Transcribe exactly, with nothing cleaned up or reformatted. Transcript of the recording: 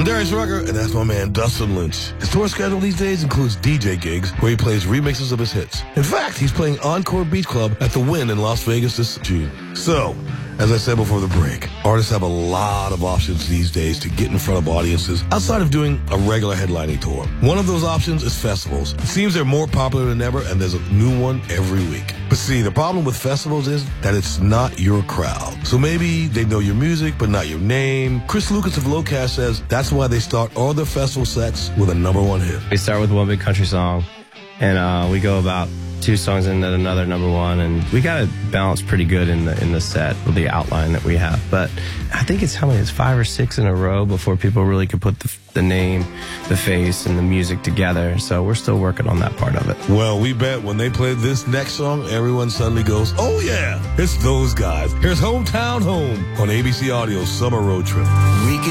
I'm Darius Rucker, and that's my man Dustin Lynch. His tour schedule these days includes D J gigs where he plays remixes of his hits. In fact, he's playing Encore Beach Club at the Wynn in Las Vegas this June. So, as I said before the break, artists have a lot of options these days to get in front of audiences outside of doing a regular headlining tour. One of those options is festivals. It seems they're more popular than ever, and there's a new one every week. But see, the problem with festivals is that it's not your crowd. So maybe they know your music, but not your name. Chris Lucas of Locash says that's why they start all their festival sets with a number one hit. We start with one big country song, and uh, we go about two songs into another number one, and we got it balanced pretty good in the in the set with the outline that we have. But I think it's how many? It's five or six in a row before people really could put the, the name, the face, and the music together. So we're still working on that part of it. Well, we bet when they play this next song, everyone suddenly goes, "Oh yeah, it's those guys." Here's Hometown Home on A B C Audio's Summer Road Trip. We